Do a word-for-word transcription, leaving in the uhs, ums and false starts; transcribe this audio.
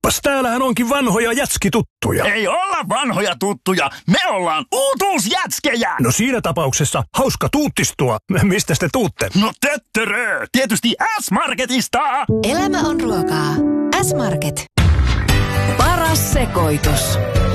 Kappas, täällähän onkin vanhoja jätskituttuja. Ei olla vanhoja tuttuja, me ollaan uutuusjätskejä! No siinä tapauksessa hauska tuuttistua. Mistä te tuutte? No töttörö, tietysti S-Marketista! Elämä on ruokaa. S-Market. Paras sekoitus.